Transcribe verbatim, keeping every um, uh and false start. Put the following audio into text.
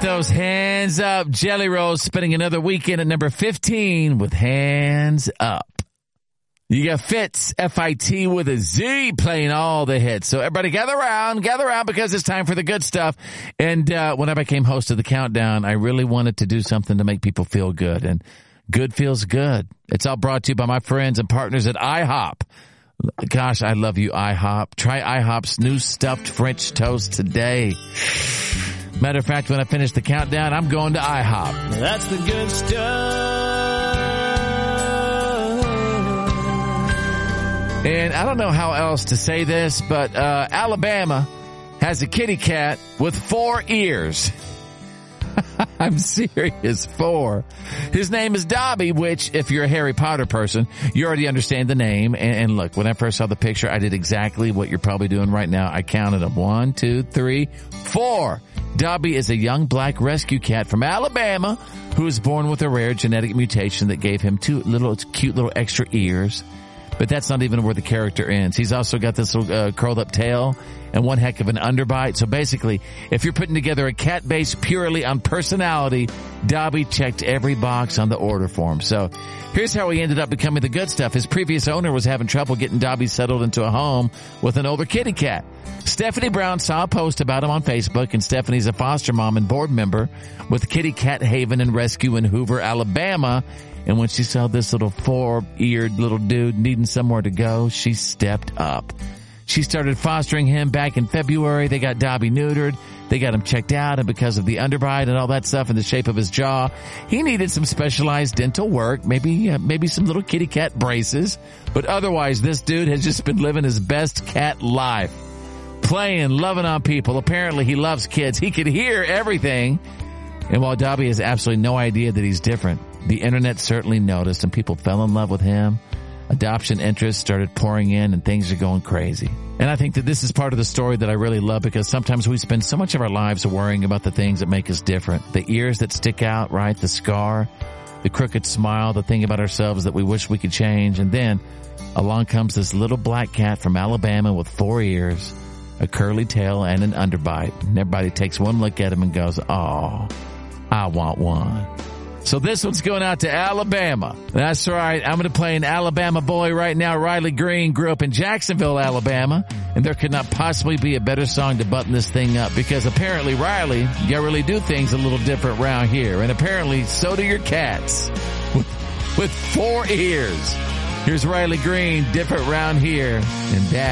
those hands up. Jelly Rolls spending another weekend at number fifteen with Hands Up. You got Fitz, F I T with a Z, playing all the hits. So everybody gather around, gather around because it's time for the good stuff. And uh, when I became host of the Countdown, I really wanted to do something to make people feel good. And good feels good. It's all brought to you by my friends and partners at IHOP. Gosh, I love you, IHOP. Try IHOP's new stuffed French toast today. Matter of fact, when I finish the Countdown, I'm going to IHOP. That's the good stuff. And I don't know how else to say this, but uh, Alabama has a kitty cat with four ears. I'm serious, four. His name is Dobby, which, if you're a Harry Potter person, you already understand the name. And, and look, when I first saw the picture, I did exactly what you're probably doing right now. I counted them. One, two, three, four. Dobby is a young black rescue cat from Alabama who was born with a rare genetic mutation that gave him two little cute little extra ears. But that's not even where the character ends. He's also got this little uh, curled up tail and one heck of an underbite. So basically, if you're putting together a cat based purely on personality, Dobby checked every box on the order form. So here's how he ended up becoming the good stuff. His previous owner was having trouble getting Dobby settled into a home with an older kitty cat. Stephanie Brown saw a post about him on Facebook, and Stephanie's a foster mom and board member with Kitty Cat Haven and Rescue in Hoover, Alabama. And when she saw this little four-eared little dude needing somewhere to go, she stepped up. She started fostering him back in February. They got Dobby neutered. They got him checked out, and because of the underbite and all that stuff and the shape of his jaw, he needed some specialized dental work, maybe uh, maybe some little kitty cat braces. But otherwise, this dude has just been living his best cat life, playing, loving on people. Apparently, he loves kids. He could hear everything. And while Dobby has absolutely no idea that he's different, the internet certainly noticed, and people fell in love with him. Adoption interest started pouring in, and things are going crazy. And I think that this is part of the story that I really love, because sometimes we spend so much of our lives worrying about the things that make us different. The ears that stick out, right? The scar, the crooked smile, the thing about ourselves that we wish we could change. And then along comes this little black cat from Alabama with four ears, a curly tail, and an underbite. And everybody takes one look at him and goes, "Oh, I want one." So this one's going out to Alabama. That's right. I'm going to play an Alabama boy right now. Riley Green grew up in Jacksonville, Alabama, and there could not possibly be a better song to button this thing up, because apparently, Riley, you really do things a little different around here, and apparently so do your cats with, with four ears. Here's Riley Green, different round here, and that